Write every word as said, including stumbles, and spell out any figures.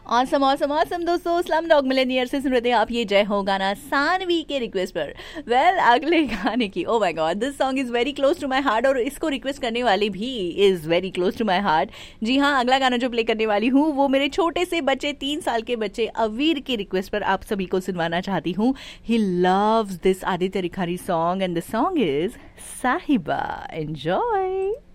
Awesome awesome awesome दोस्तों, slum dog Millionaire से सुन रहे थे आप ये जय हो गाना सानवी के रिक्वेस्ट पर। वेल well, अगले गाने की oh my God, this song is very close to my heart और इसको रिक्वेस्ट करने वाली भी is very close to my heart. जी हाँ, अगला गाना जो प्ले करने वाली हूँ वो मेरे छोटे से बच्चे, तीन साल के बच्चे अवीर की रिक्वेस्ट पर आप सभी को सुनवाना चाहती हूँ। He loves this Aditya Rikhari song and the song is साहिबा। एंजॉय।